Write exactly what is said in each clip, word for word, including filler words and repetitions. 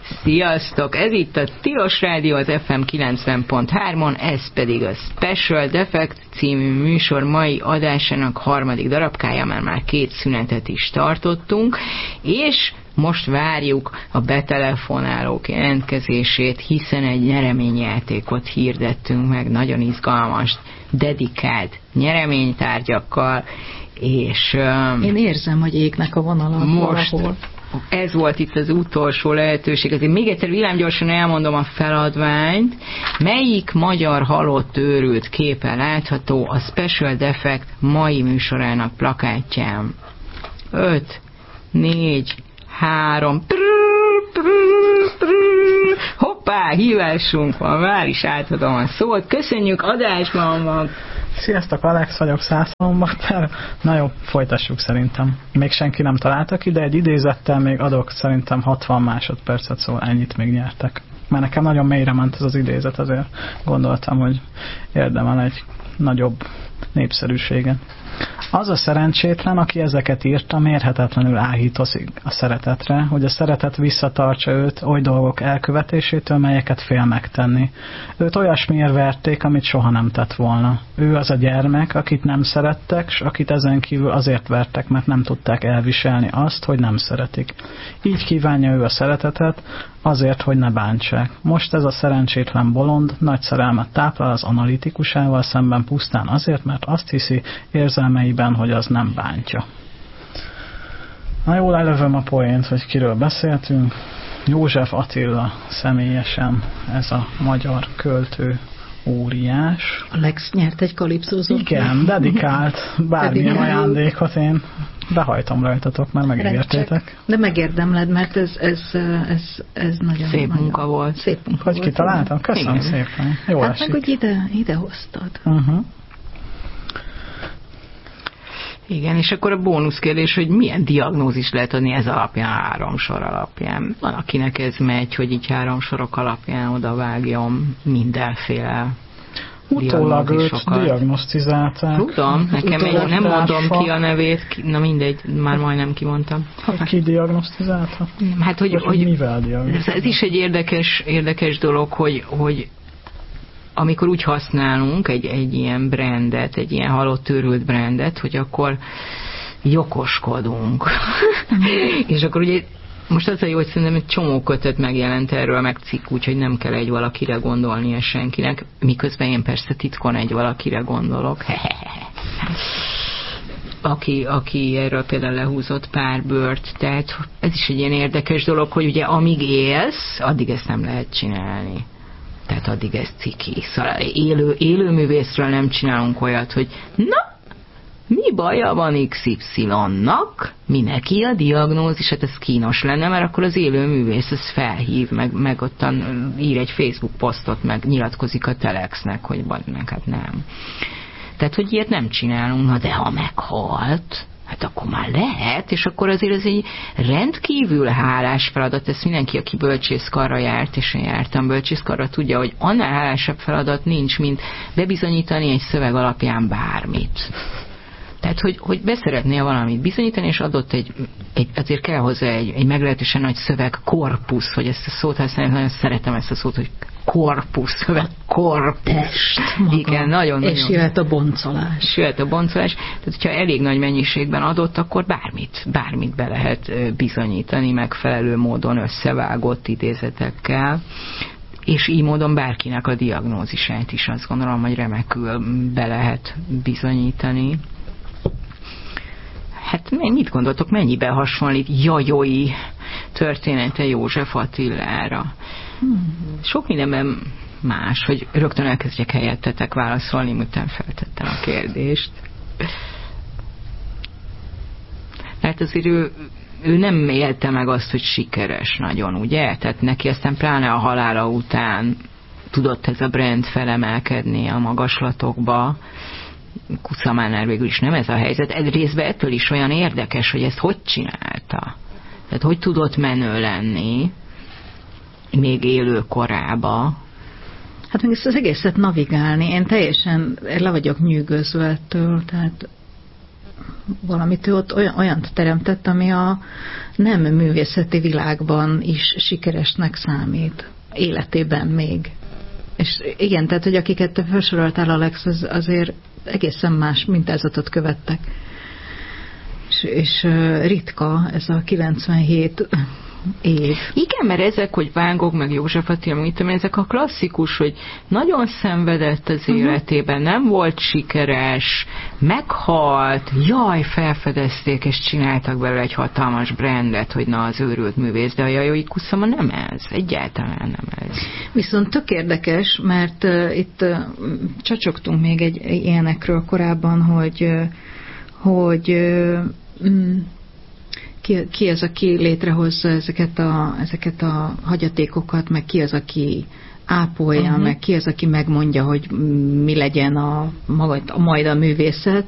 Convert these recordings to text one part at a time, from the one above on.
Sziasztok! Ez itt a Tilos Rádió az ef em kilencven pont három-on, ez pedig a Special Defect című műsor mai adásának harmadik darabkája, mert már két szünetet is tartottunk, és most várjuk a betelefonálók jelentkezését, hiszen egy nyereményjátékot hirdettünk meg, nagyon izgalmas, dedikált nyereménytárgyakkal, és... Um, Én érzem, hogy égnek a vonalak most valahol. Ez volt itt az utolsó lehetőség. Azért még egyszer villámgyorsan elmondom a feladványt. Melyik magyar halott őrült képe látható a Special Defect mai műsorának plakátján? öt, négy, három... Hoppá, hívásunk van, már is átadom a szót. Köszönjük, adásban van. Sziasztok, Alex vagyok, Szászlombatter. Na jó, folytassuk szerintem. Még senki nem találta ki, de egy idézettel még adok szerintem hatvan másodpercet, szóval ennyit még nyertek. Mert nekem nagyon mélyre ment ez az idézet, azért gondoltam, hogy érdemel egy nagyobb népszerűséget. Az a szerencsétlen, aki ezeket írta, mérhetetlenül áhítozik a szeretetre, hogy a szeretet visszatartsa őt oly dolgok elkövetésétől, melyeket fél megtenni. Őt olyasmiért verték, amit soha nem tett volna. Ő az a gyermek, akit nem szerettek, s akit ezen kívül azért vertek, mert nem tudták elviselni azt, hogy nem szeretik. Így kívánja ő a szeretetet, azért, hogy ne bántsák. Most ez a szerencsétlen bolond nagy szerelmet táplál az analitikusával szemben pusztán azért, mert azt hiszi érzelmeiben, hogy az nem bántja. Na jól elővöm a poént, hogy kiről beszéltünk. József Attila személyesen, ez a magyar költő óriás. Alex nyert egy kalipszózót. Igen, dedikált bármilyen ajándékot, én behajtom rajtatok, mert megígértétek. De megérdemled, mert ez, ez, ez, ez nagyon szép nagyon munka volt. Szép munka hogy volt. kitaláltam? Köszönöm igen. szépen. Jó hát esik. meg, hogy ide, ide hoztad. Uh-huh. Igen, és akkor a bónuszkérdés, hogy milyen diagnózis lehet adni ez alapján, három sor alapján. Van, akinek ez megy, hogy így három sorok alapján odavágjon mindenféle utólag őt diagnosztizálták. Tudom, nekem egy, nem mondom ki a nevét, na mindegy, már majdnem kimondtam. Ki diagnosztizálta? Hát, hogy, hogy mivel diagnosztizálta? Ez is egy érdekes, érdekes dolog, hogy, hogy amikor úgy használunk egy, egy ilyen brandet, egy ilyen halott őrült brandet, hogy akkor jokoskodunk. És akkor ugye most az a jó, hogy szerintem egy csomó kötet megjelent erről, meg cikk, úgyhogy nem kell egy valakire gondolnia senkinek, miközben én persze titkon egy valakire gondolok. aki, aki erről például lehúzott pár bőrt, tehát ez is egy ilyen érdekes dolog, hogy ugye amíg élsz, addig ezt nem lehet csinálni. Tehát addig ez ciki. Szóval élő, élőművészről nem csinálunk olyat, hogy na, mi baja van iksz ipszilonnak, mi neki a diagnózis, hát ez kínos lenne, mert akkor az élőművész ez felhív, meg, meg ottan ír egy Facebook posztot, meg nyilatkozik a Telexnek, hogy meg hát nem. Tehát, hogy ilyet nem csinálunk, na de ha meghalt, hát akkor már lehet, és akkor azért ez egy rendkívül hálás feladat, ezt mindenki, aki bölcsészkarra járt, és én jártam bölcsészkarra, tudja, hogy annál hálásabb feladat nincs, mint bebizonyítani egy szöveg alapján bármit. Tehát, hogy, hogy beszeretnél valamit bizonyítani, és adott egy, egy azért kell hozzá egy, egy meglehetősen nagy szöveg korpusz, hogy ezt a szót használják, nagyon szeretem ezt a szót, hogy korpusz, szöveg korpusz. Igen, nagyon, és nagyon. jöhet a boncolás. És jöhet a boncolás. Tehát, hogyha elég nagy mennyiségben adott, akkor bármit, bármit be lehet bizonyítani megfelelő módon összevágott idézetekkel. És így módon bárkinek a diagnózisát is azt gondolom, hogy remekül be lehet bizonyítani. Hát mit gondoltok, mennyiben hasonlít Jajoi története József Attilára? Hmm. Sok mindenben más, hogy rögtön elkezdjek helyettetek válaszolni, miután feltettem a kérdést. Hát azért ő, ő nem élte meg azt, hogy sikeres nagyon, ugye? Tehát neki aztán pláne a halála után tudott ez a brand felemelkedni a magaslatokba. Kucamánál végül is nem ez a helyzet. Egy részben ettől is olyan érdekes, hogy ezt hogy csinálta. Tehát hogy tudott menő lenni még élő korába. Hát meg ezt az egészet navigálni. Én teljesen le vagyok nyűgözve ettől, tehát valamit ő ott olyan, olyant teremtett, ami a nem művészeti világban is sikeresnek számít, életében még. És igen, tehát, hogy akiket te felsoroltál, Alex, az azért egészen más mintázatot követtek. És, és ritka ez a kilencvenhét év. Igen, mert ezek, hogy Van Gogh, meg József Attila, mit tudom, ezek a klasszikus, hogy nagyon szenvedett az életében, nem volt sikeres, meghalt, jaj, felfedezték, és csináltak belőle egy hatalmas brandet, hogy na, az őrült művész, de a Jajoi Kusama nem ez, egyáltalán nem ez. Viszont tök érdekes, mert uh, itt uh, csacsogtunk még egy ilyenekről korábban, hogy uh, hogy uh, mm, Ki, ki az, aki létrehozza ezeket a, ezeket a hagyatékokat, meg ki az, aki ápolja, uh-huh. meg ki az, aki megmondja, hogy mi legyen a, a majd a művészet,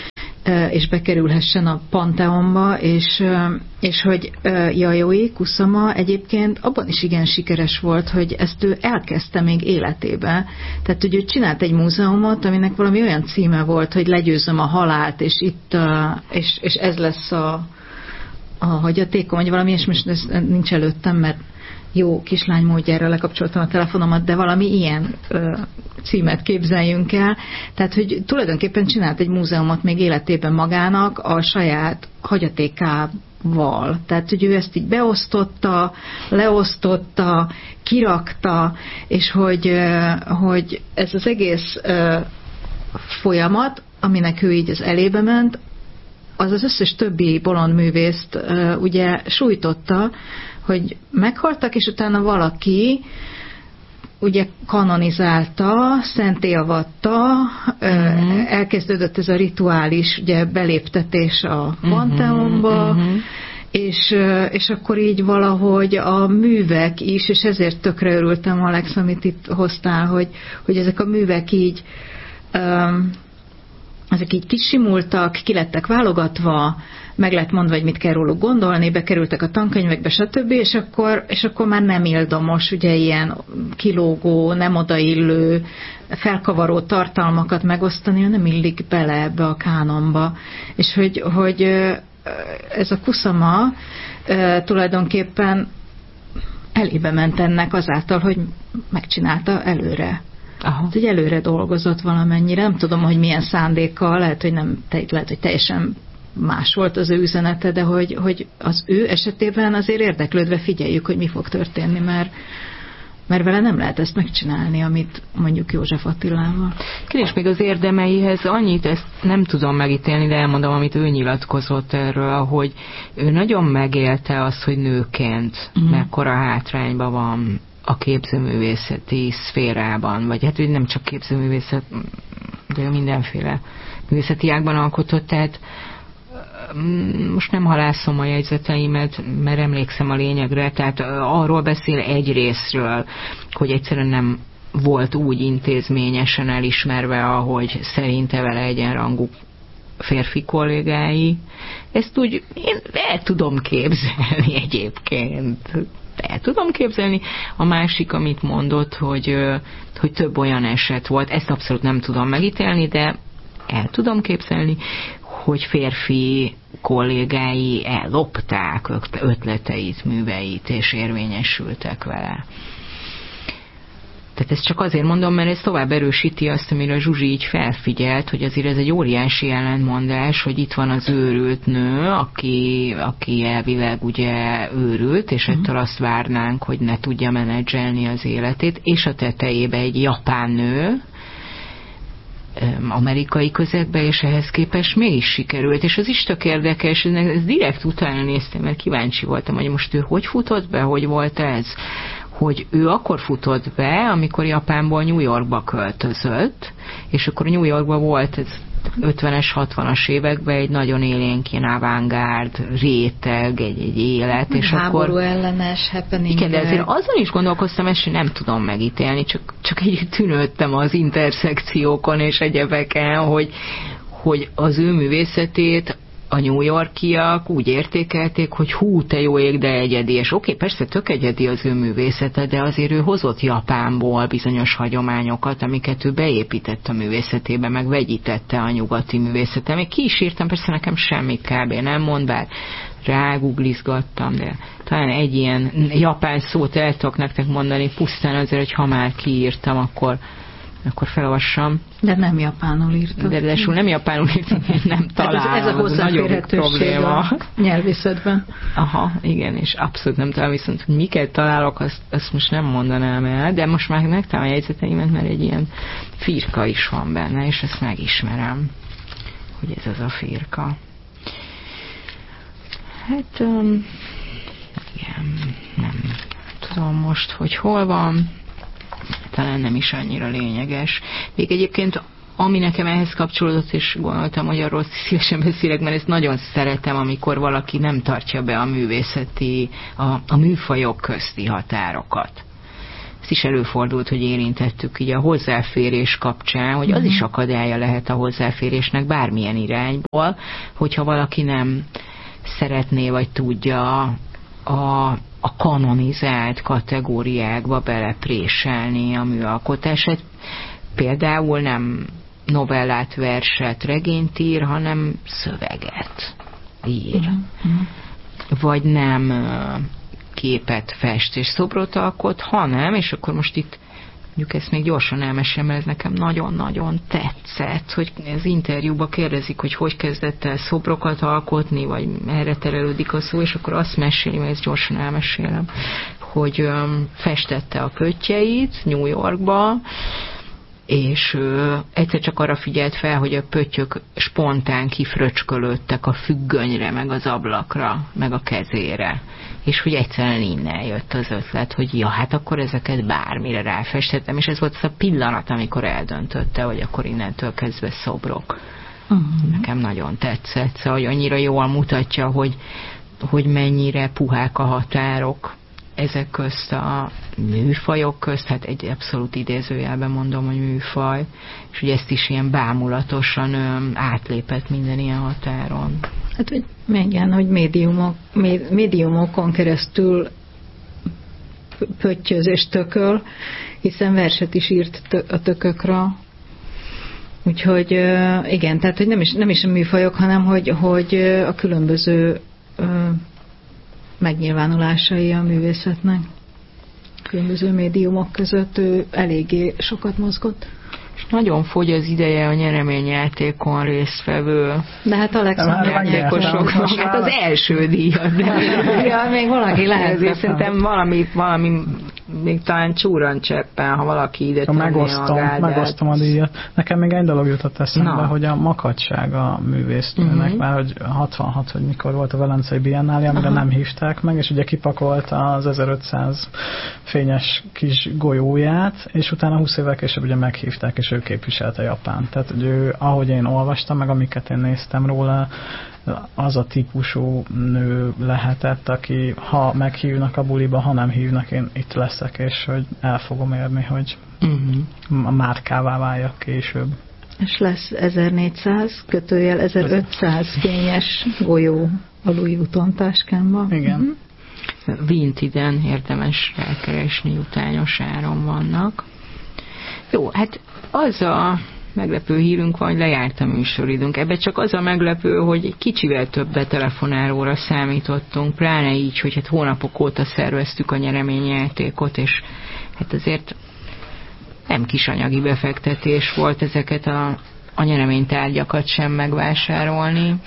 és bekerülhessen a Pantheonba, és, és hogy Jajoi Kusama egyébként abban is igen sikeres volt, hogy ezt ő elkezdte még életébe. Tehát, hogy ő csinált egy múzeumot, aminek valami olyan címe volt, hogy legyőzöm a halált, és itt, és, és ez lesz a a hagyatékom, vagy valami, és most ez nincs előttem, mert jó kislány módjára lekapcsoltam a telefonomat, de valami ilyen ö, címet képzeljünk el. Tehát, hogy tulajdonképpen csinált egy múzeumot még életében magának a saját hagyatékával. Tehát, hogy ő ezt így beosztotta, leosztotta, kirakta, és hogy, ö, hogy ez az egész ö, folyamat, aminek ő így az elébe ment, az az összes többi bolond művészt uh, ugye sújtotta, hogy meghaltak, és utána valaki ugye kanonizálta, szentélyavatta, uh-huh. uh, elkezdődött ez a rituális ugye, beléptetés a Pantheonba, uh-huh. uh-huh. és, uh, és akkor így valahogy a művek is, és ezért tökre örültem, Alex, amit itt hoztál, hogy, hogy ezek a művek így um, ezek így kisimultak, ki lettek válogatva, meg lett mondva, hogy mit kell róluk gondolni, bekerültek a tankönyvekbe, stb., és akkor, és akkor már nem ildomos, ugye ilyen kilógó, nem odaillő, felkavaró tartalmakat megosztani, nem illik bele ebbe a kánonba. És hogy, hogy ez a Kusama tulajdonképpen elébe ment ennek azáltal, hogy megcsinálta előre. Aha. Hogy előre dolgozott valamennyire, nem tudom, hogy milyen szándékkal, lehet, hogy nem, lehet, hogy teljesen más volt az ő üzenete, de hogy, hogy az ő esetében azért érdeklődve figyeljük, hogy mi fog történni, mert, mert vele nem lehet ezt megcsinálni, amit mondjuk József Attilával. És még az érdemeihez annyit, ezt nem tudom megítélni, de elmondom, amit ő nyilatkozott erről, hogy ő nagyon megélte azt, hogy nőként uh-huh. mekkora hátrányban van a képzőművészeti szférában, vagy hát, hogy nem csak képzőművészet, de mindenféle művészeti ágban alkotott, tehát most nem halászom a jegyzeteimet, mert emlékszem a lényegre, tehát arról beszél egy részről, hogy egyszerűen nem volt úgy intézményesen elismerve, ahogy szerinte vele egyenrangú férfi kollégái. Ezt úgy én el tudom képzelni egyébként. El tudom képzelni. A másik, amit mondott, hogy, hogy több olyan eset volt, ezt abszolút nem tudom megítélni, de el tudom képzelni, hogy férfi kollégái ellopták ötleteit, műveit, és érvényesültek vele. Tehát ezt csak azért mondom, mert ez tovább erősíti azt, amire Zsuzsi így felfigyelt, hogy azért ez egy óriási ellentmondás, hogy itt van az őrült nő, aki, aki elvileg ugye őrült, és uh-huh. ettől azt várnánk, hogy ne tudja menedzselni az életét, és a tetejébe egy japán nő, amerikai közegbe, és ehhez képest mégis sikerült, és az is tök érdekes, ez direkt utána néztem, mert kíváncsi voltam, hogy most ő hogy futott be, hogy volt ez, hogy ő akkor futott be, amikor Japánból New Yorkba költözött, és akkor New Yorkban volt ez ötvenes, hatvanas években egy nagyon élénk ilyen avantgárd réteg, egy, egy élet, és háború akkor... ellenes happening. Igen, de azért azon is gondolkoztam, ezt nem tudom megítélni, csak, csak egy tűnődtem az interszekciókon és egyebeken, hogy, hogy az ő művészetét a New Yorkiak úgy értékelték, hogy hú, te jó ég, de egyedi. És oké, okay, persze tök egyedi az ő művészete, de azért ő hozott Japánból bizonyos hagyományokat, amiket ő beépített a művészetébe, meg vegyítette a nyugati művészete. Még ki is írtam, persze nekem semmit kb. Nem mond, bár ráguglizgattam, de talán egy ilyen japán szót el tudok nektek mondani, pusztán azért, hogy ha már kiírtam, akkor akkor felolvassam. De nem japánul írtam. De ráadásul nem japánul írtam, nem találom. Hát ez, ez a hozzáférhetőség a nyelvészetben. Aha, igen, és abszolút nem találom, viszont hogy miket találok, azt, azt most nem mondanám el, de most már megtalálom a jegyzeteimet, mert egy ilyen firka is van benne, és ezt megismerem, hogy ez az a firka. Hát, um, igen, nem tudom most, hogy hol van, talán nem is annyira lényeges. Még egyébként, ami nekem ehhez kapcsolódott, és gondoltam, hogy arról szívesen beszélek, mert ezt nagyon szeretem, amikor valaki nem tartja be a művészeti, a, a műfajok közti határokat. Ez is előfordult, hogy érintettük így a hozzáférés kapcsán, hogy az is akadálya lehet a hozzáférésnek bármilyen irányból, hogyha valaki nem szeretné, vagy tudja a, a kanonizált kategóriákba belepréselni a műalkotását. Például nem novellát, verset, regényt ír, hanem szöveget ír. Uh-huh. Vagy nem képet fest és szobrot alkot, hanem, és akkor most itt mondjuk ezt még gyorsan elmesélem, mert ez nekem nagyon-nagyon tetszett, hogy az interjúban kérdezik, hogy hogy kezdett el szobrokat alkotni, vagy erre terelődik a szó, és akkor azt meséli, mert ezt gyorsan elmesélem, hogy um, festette a pöttyeit New Yorkba, és uh, egyszer csak arra figyelt fel, hogy a pöttyök spontán kifröcskölődtek a függönyre, meg az ablakra, meg a kezére. És hogy egyszerűen innen jött az ötlet, hogy ja, hát akkor ezeket bármire ráfestettem, és ez volt az a pillanat, amikor eldöntötte, hogy akkor innentől kezdve szobrok. Uh-huh. Nekem nagyon tetszett, szóval, hogy annyira jól mutatja, hogy, hogy mennyire puhák a határok ezek közt a műfajok közt, hát egy abszolút idézőjelben mondom, hogy műfaj, és hogy ezt is ilyen bámulatosan ö, átlépett minden ilyen határon. Hát, hogy igen, hogy médiumok, médiumokon keresztül pöttyöz és tököl, hiszen verset is írt a tökökre. Úgyhogy igen, tehát hogy nem is, nem is a műfajok, hanem hogy, hogy a különböző megnyilvánulásai a művészetnek. Különböző médiumok között ő eléggé sokat mozgott. És nagyon fogy az ideje a nyereményjátékon résztvevő. De hát játékosoknak. Hát az első díjat. Ja, még valaki lehet. Ezért szerintem valami, valami még talán csúrancseppen, ha valaki ide tenné megosztom, magát. Megosztom a díjat. Nekem még egy dolog jutott eszembe, Na. hogy a makacság a művésznőnek, uh-huh. mert hogy hatvanhat, hogy mikor volt a Velencei Biennália, amire uh-huh. nem hívták meg, és ugye kipakolta az ezerötszáz fényes kis golyóját, és utána húsz évvel később ugye meghívták, és ő képviselte Japánt. Tehát, hogy ő, ahogy én olvastam, meg amiket én néztem róla, az a típusú nő lehetett, aki ha meghívnak a buliba, ha nem hívnak, én itt leszek, és hogy el fogom érni, hogy uh-huh. márkává váljak később. És lesz ezernégyszáz, kötőjel ezerötszáz fényes golyó a Louis Vuitton táskámban. Igen. Uh-huh. Vintiden érdemes elkeresni, utányos áron vannak. Jó, hát az a meglepő hírünk van, hogy lejárt a műsoridőnk. Ebben csak az a meglepő, hogy egy kicsivel több beteleffonálóra számítottunk, pláne így, hogy hát hónapok óta szerveztük a nyereményjátékot, és hát azért nem kis anyagi befektetés volt ezeket a, a nyereménytárgyakat sem megvásárolni.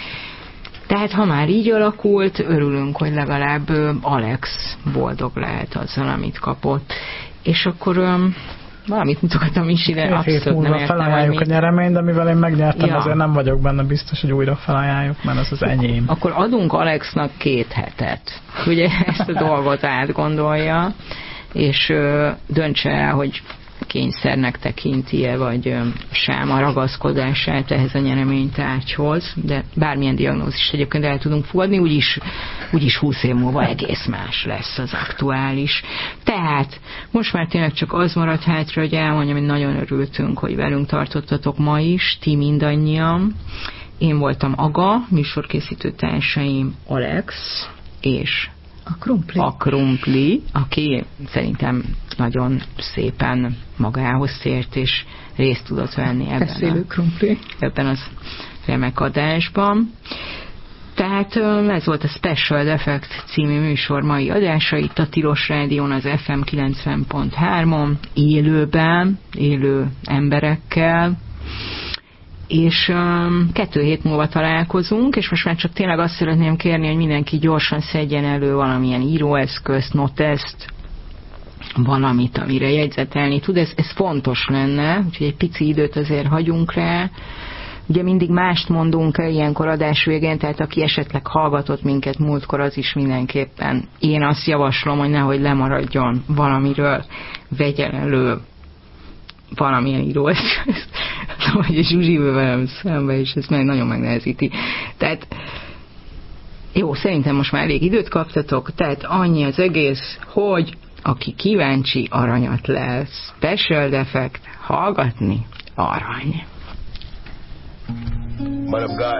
Tehát ha már így alakult, örülünk, hogy legalább Alex boldog lehet azzal, amit kapott. És akkor valamit mutogatom is ide, abszolút nem értem, felajánljuk a nyereményt, de mivel én megnyertem, ja. azért nem vagyok benne biztos, hogy újra felajánljuk, mert ez az enyém. Akkor adunk Alexnak két hetet, ugye ezt a dolgot átgondolja, és ö, döntse el, hogy kényszernek tekinti-e, vagy ö, sem a ragaszkodását ehhez a nyereménytárgyhoz, de bármilyen diagnózis egyébként el tudunk fogadni, úgyis, úgyis húsz év múlva egész más lesz az aktuális. Tehát most már tényleg csak az maradt hátra, hogy elmondjam, hogy nagyon örültünk, hogy velünk tartottatok ma is, ti mindannyian, én voltam Aga, műsorkészítő társaim Alex és a Krumpli. a Krumpli, aki szerintem nagyon szépen magához tért, és részt tudott venni ebben, Beszélő Krumpli. ebben az remek adásban. Tehát ez volt a Special Effect című műsor mai adása, itt a Tilos Rádión, az ef em kilencven pont három, élőben, élő emberekkel, és um, kettő hét múlva találkozunk, és most már csak tényleg azt szeretném kérni, hogy mindenki gyorsan szedjen elő valamilyen íróeszközt, noteszt, valamit, amire jegyzetelni tud. Ez, ez fontos lenne, úgyhogy egy pici időt azért hagyunk rá. Ugye mindig mást mondunk el ilyenkor adás végén, tehát aki esetleg hallgatott minket múltkor, az is mindenképpen. Én azt javaslom, hogy nehogy lemaradjon valamiről, vegyen elő valamilyen íróeszközt, vagy a Zsuzsivel velem szembe, és ez meg nagyon megnehezíti. Tehát jó, szerintem most már elég időt kaptatok, tehát annyi az egész, hogy aki kíváncsi, aranyat lesz. Special Effect, hallgatni, arany.